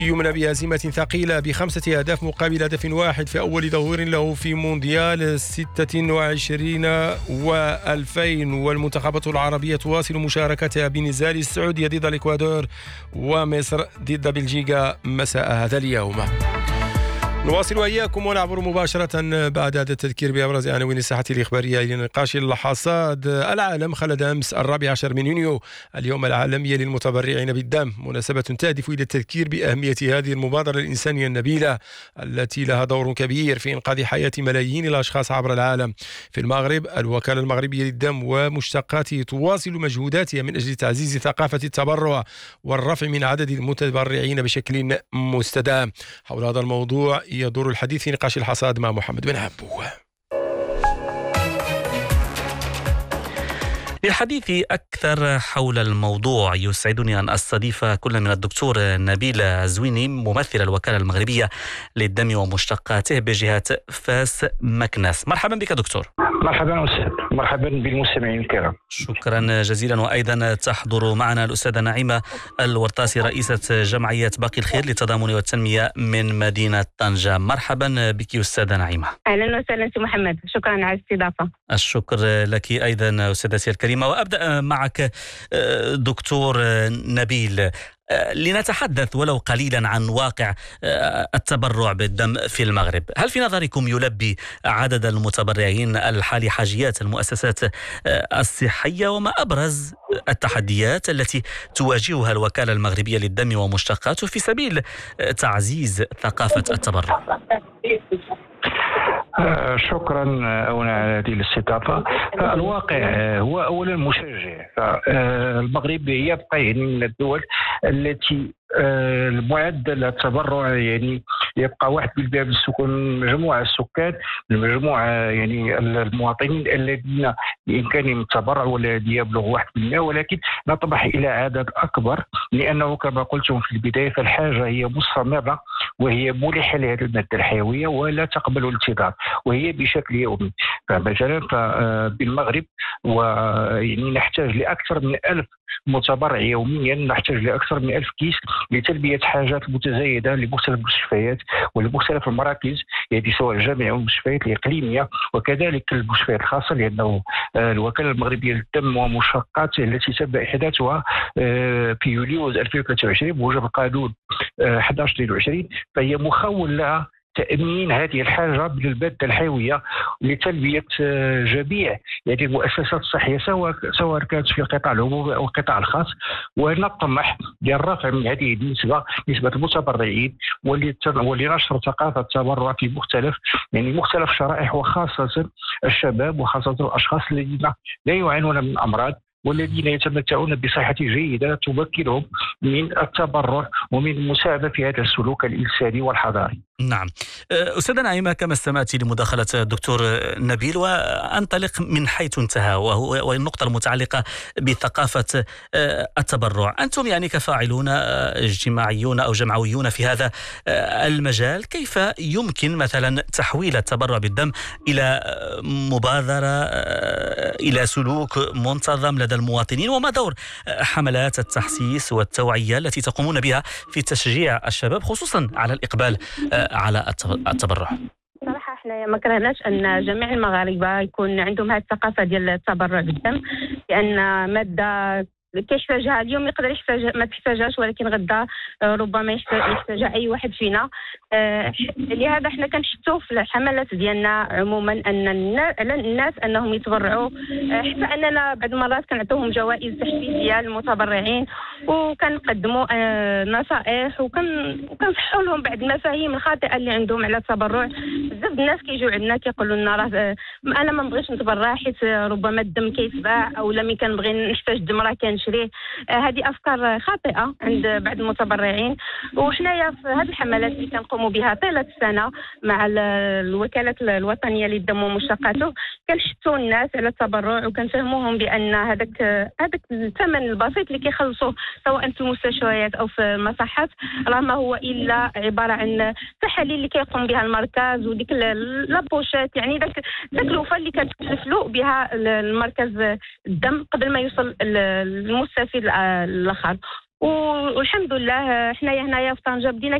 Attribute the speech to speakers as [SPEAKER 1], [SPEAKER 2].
[SPEAKER 1] يمنى بهزيمة ثقيلة ب5 أهداف مقابل هدف واحد في أول ظهور له في مونديال 26 و2000. والمنتخبات العربية تواصل مشاركتها بنزال السعودية ضد الإكوادور ومصر ضد بلجيكا مساء هذا اليوم. نواصل وإياكم ونعبر مباشرة بعد هذا التذكير بأبرز عناوين الساحة الإخبارية إلى نقاش الحصاد. العالم خلد أمس 14 من يونيو اليوم العالمي للمتبرعين بالدم، مناسبة تهدف إلى التذكير بأهمية هذه المبادرة الإنسانية النبيلة التي لها دور كبير في إنقاذ حياة ملايين الأشخاص عبر العالم. في المغرب الوكالة المغربية للدم ومشتقاته تواصل مجهوداتها من أجل تعزيز ثقافة التبرع والرفع من عدد المتبرعين بشكل مستدام. حول هذا الموضوع يدور الحديث في نقاش الحصاد مع محمد بن عبو.
[SPEAKER 2] للحديث أكثر حول الموضوع يسعدني أن أستضيف كل من الدكتور نبيل عزويني ممثل الوكالة المغربية للدم ومشتقاته بجهة فاس مكناس. مرحبا بك دكتور.
[SPEAKER 3] مرحبا أستاذ، مرحبا بالمستمعين الكرام.
[SPEAKER 2] شكرا جزيلا. وأيضا تحضر معنا الأستاذة نعيمة الورطاسي رئيسة جمعية باقي الخير للتضامن والتنمية من مدينة طنجة. مرحبا بك أستاذة نعيمة.
[SPEAKER 4] أهلا وسهلا سي محمد، شكرا على الاستضافة.
[SPEAKER 2] الشكر لك أيضا أستاذتي الكريمة. وأبدأ معك دكتور نبيل لنتحدث ولو قليلا عن واقع التبرع بالدم في المغرب. هل في نظركم يلبي عدد المتبرعين الحالي حاجيات المؤسسات الصحية؟ وما أبرز التحديات التي تواجهها الوكالة المغربية للدم ومشتقاته في سبيل تعزيز ثقافة التبرع؟
[SPEAKER 3] شكرا أولا على هذه الاستضافة. الواقع هو أولا مشجع. المغرب يبقى يعني من الدول التي المعدل التبرع يعني يبقى 1% من السكان، مجموعة السكان، المجموعة يعني المواطنين الذين بإمكانهم التبرع والذي يبلغ 1%، ولكن نطمح إلى عدد أكبر لأنه كما قلتم في البداية فالحاجة هي مستمرة وهي ملحة لهذه المادة الحيوية ولا تقبل الانتظار وهي بشكل يومي. فمثلا بالمغرب ويعني نحتاج لأكثر من 1000 متبرع يوميا، نحتاج لأكثر من 1000 كيس لتلبية حاجات متزايدة لمختلف المستشفيات ولمختلف المراكز، يعني سواء الجامعية أو المستشفيات الإقليمية وكذلك المستشفيات الخاصة، لأنه الوكالة المغربية للدم ومشتقاته التي تبدأ إحداثها في يوليو 2023 بموجب القانون 1122 فهي مخول لها تأمين هذه الحاجة من المادة الحيوية لتلبية جميع يعني المؤسسات الصحية سواء كانت في القطاع العمومي أو القطاع الخاص، ونطمح للرفع من هذه النسبة، نسبة المتبرعين، ولنشر ثقافة التبرع في مختلف شرائح، وخاصة الشباب وخاصة الأشخاص الذين لا يعانون من أمراض والذين يتمتعون بصحة جيدة تمكنهم من التبرع ومن المساعدة في هذا السلوك الإنساني والحضاري.
[SPEAKER 2] نعم. أستاذة نعيمة، كما استمعت لمداخلة الدكتور نبيل وأنطلق من حيث انتهى وهو النقطة المتعلقة بثقافة التبرع. أنتم يعني كفاعلون اجتماعيون أو جمعويون في هذا المجال، كيف يمكن مثلا تحويل التبرع بالدم إلى مبادرة، إلى سلوك منتظم لدى المواطنين؟ وما دور حملات التحسيس والتوعية التي تقومون بها في تشجيع الشباب خصوصا على الإقبال على التبرع؟
[SPEAKER 4] صراحة احنا ما كرهناش ان جميع المغاربة يكون عندهم هذه الثقافة ديال التبرع بالدم، لان مادة كيحتاجها اليوم يقدر يحتاج ما تحتاجهاش، ولكن غدا ربما يحتاج اي واحد فينا. لهذا احنا كنشتو في الحملات ديالنا عموما ان الناس انهم يتبرعوا، حتى اننا بعض المرات كنعطيوهم جوائز تحفيزيه للمتبرعين، وكنقدموا نصائح وكنصحوا لهم بعض المفاهيم الخاطئه اللي عندهم على التبرع. بزاف الناس كيجيو عندنا كيقولوا لنا راه انا ما نبغيش نتبرع حيت ربما الدم كيتباع، او لما كنبغي نحتاج دم راه كنشريه. هذه افكار خاطئه عند بعض المتبرعين، وحنايا في هذه الحملات اللي كنقوموا بها طيله السنه مع الوكاله الوطنيه للدم ومشتقاته كنشتوا الناس على التبرع، وكنفهموهم بان هذاك الثمن البسيط اللي كيخلصوه سواء في المستشفيات او في المصحات راه ما هو الا عباره عن تحاليل اللي كيقوم بها المركز، وديك لابوشات يعني داك التكلفه اللي كتكلف له بها المركز الدم قبل ما يوصل المستفيد الاخر. والحمد لله حنايا هنايا في طنجة بدينا